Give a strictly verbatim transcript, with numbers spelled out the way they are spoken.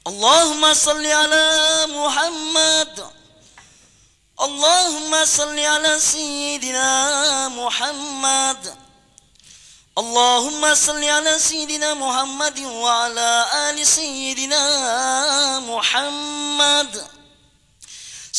اللهم صل على محمد. اللهم صل على سيدنا محمد. اللهم صل على سيدنا محمد وعلى آل سيدنا محمد.